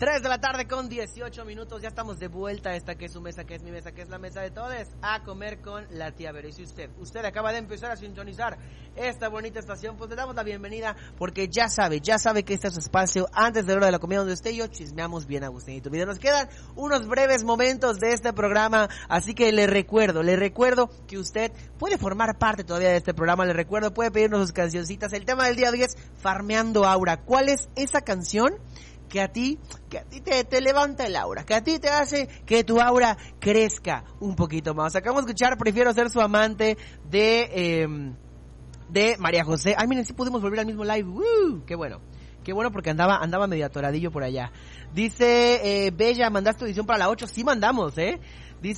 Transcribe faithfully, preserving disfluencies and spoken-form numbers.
tres de la tarde con dieciocho minutos, ya estamos de vuelta. Esta que es su mesa, que es mi mesa, que es la mesa de todos, a comer con la tía Vero. Y si usted, usted acaba de empezar a sintonizar esta bonita estación, pues le damos la bienvenida, porque ya sabe, ya sabe que este es su espacio antes de la hora de la comida, donde usted y yo chismeamos bien agustinito. Video, nos quedan unos breves momentos de este programa, así que le recuerdo, le recuerdo que usted puede formar parte todavía de este programa, le recuerdo, puede pedirnos sus cancioncitas. El tema del día de hoy es Farmeando Aura. ¿Cuál es esa canción que a ti, que a ti te, te levanta el aura, que a ti te hace que tu aura crezca un poquito más? Acabamos de escuchar Prefiero Ser Su Amante de eh, de María José. Ay, miren, sí pudimos volver al mismo live. ¡Woo! Qué bueno, qué bueno, porque andaba andaba medio atoradillo por allá. Dice eh, Bella, ¿mandaste audición para la ocho? Sí mandamos, ¿eh? Dice